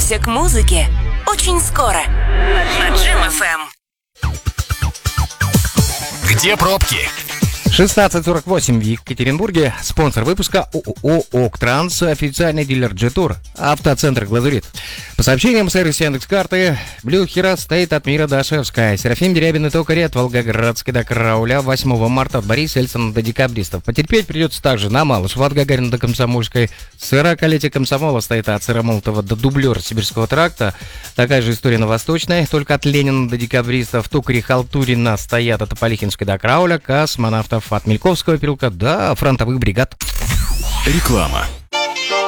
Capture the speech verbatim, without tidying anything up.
Готовься к музыке очень скоро на Джим эф эм. Где пробки? шестнадцать сорок восемь в Екатеринбурге. Спонсор выпуска ООО «Октранс», официальный дилер G-Tour, автоцентр «Глазурит». По сообщениям сервиса Яндекс.Карты, Блюхера стоит от мира до Шевская, Серафим, Дерябин и Токарь от Волгоградской до Крауля, восьмого марта от Бориса Ельцина до Декабристов. Потерпеть придется также на Малышева от Гагарина до Комсомольской. Сорокалетие комсомола стоит от Сыромолотова до Дублера Сибирского тракта. Такая же история на Восточной, только от Ленина до Декабристов. Токарь и Халтурина стоят от Аполихинской до Крауля, Космонавтов от Мельковского переулка до фронтовых бригад. Реклама.